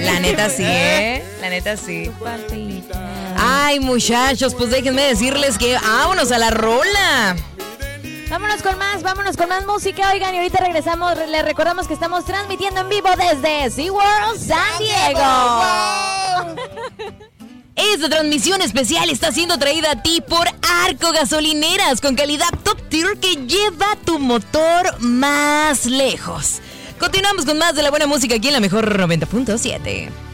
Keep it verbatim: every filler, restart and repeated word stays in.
La neta sí, ¿eh? La neta sí. Ay, muchachos, pues déjenme decirles que vámonos a la rola. Vámonos con más, vámonos con más música. Oigan, y ahorita regresamos. Les recordamos que estamos transmitiendo en vivo desde SeaWorld San Diego. Esta transmisión especial está siendo traída a ti por Arco Gasolineras, con calidad top tier que lleva tu motor más lejos. Continuamos con más de la buena música aquí en la mejor noventa punto siete.